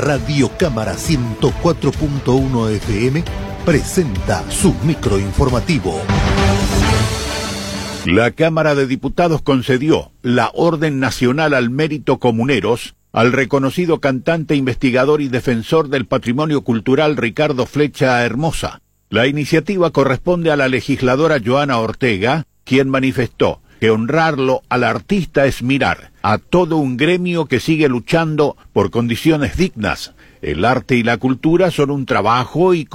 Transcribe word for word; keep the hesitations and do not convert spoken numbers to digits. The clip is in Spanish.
Radio Cámara ciento cuatro punto uno F M presenta su microinformativo. La Cámara de Diputados concedió la Orden Nacional al Mérito Comuneros al reconocido cantante, investigador y defensor del patrimonio cultural Ricardo Flecha Hermosa. La iniciativa corresponde a la legisladora Joana Ortega, quien manifestó que honrarlo al artista es mirar a todo un gremio que sigue luchando por condiciones dignas. El arte y la cultura son un trabajo y